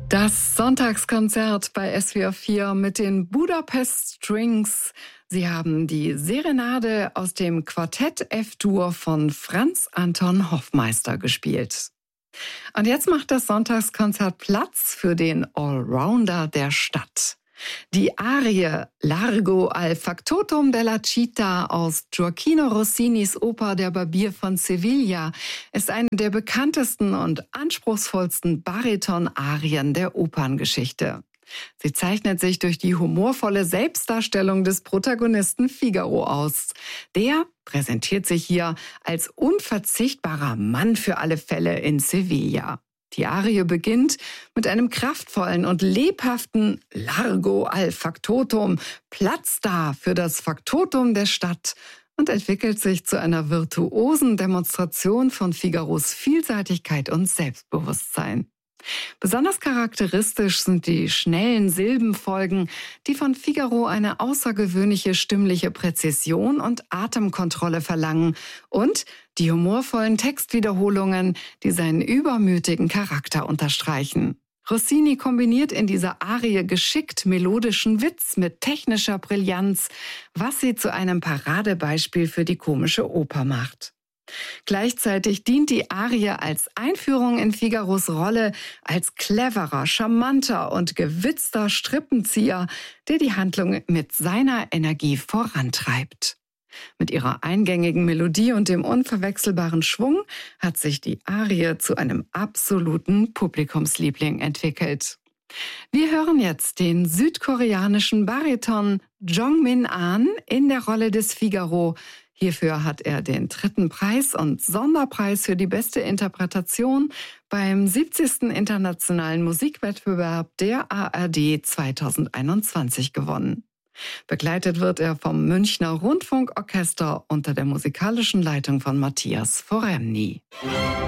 Das Sonntagskonzert bei SWR 4 mit den Budapest Strings. Sie haben die Serenade aus dem Quartett F-Dur von Franz Anton Hoffmeister gespielt. Und jetzt macht das Sonntagskonzert Platz für den Allrounder der Stadt. Die Arie Largo al Factotum della Città aus Gioachino Rossinis Oper Der Barbier von Sevilla ist eine der bekanntesten und anspruchsvollsten Bariton-Arien der Operngeschichte. Sie zeichnet sich durch die humorvolle Selbstdarstellung des Protagonisten Figaro aus. Der präsentiert sich hier als unverzichtbarer Mann für alle Fälle in Sevilla. Die Arie beginnt mit einem kraftvollen und lebhaften Largo al Factotum, Platz da für das Faktotum der Stadt, und entwickelt sich zu einer virtuosen Demonstration von Figaros Vielseitigkeit und Selbstbewusstsein. Besonders charakteristisch sind die schnellen Silbenfolgen, die von Figaro eine außergewöhnliche stimmliche Präzision und Atemkontrolle verlangen, und die humorvollen Textwiederholungen, die seinen übermütigen Charakter unterstreichen. Rossini kombiniert in dieser Arie geschickt melodischen Witz mit technischer Brillanz, was sie zu einem Paradebeispiel für die komische Oper macht. Gleichzeitig dient die Arie als Einführung in Figaros Rolle als cleverer, charmanter und gewitzter Strippenzieher, der die Handlung mit seiner Energie vorantreibt. Mit ihrer eingängigen Melodie und dem unverwechselbaren Schwung hat sich die Arie zu einem absoluten Publikumsliebling entwickelt. Wir hören jetzt den südkoreanischen Bariton Jong-min Ahn in der Rolle des Figaro. Hierfür hat er den 3. Preis und Sonderpreis für die beste Interpretation beim 70. Internationalen Musikwettbewerb der ARD 2021 gewonnen. Begleitet wird er vom Münchner Rundfunkorchester unter der musikalischen Leitung von Matthias Foremny.